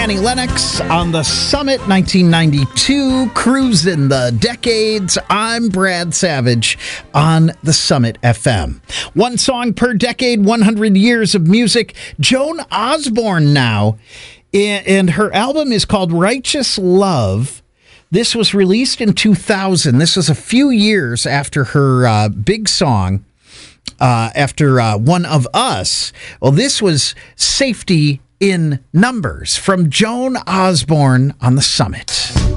Annie Lennox on the Summit 1992, cruising the decades. I'm Brad Savage on the Summit FM. One song per decade, 100 years of music. Joan Osborne now, and her album is called Righteous Love. This was released in 2000. This was a few years after her big song, after One of Us. Well, this was Safety in Numbers from Joan Osborne on the Summit.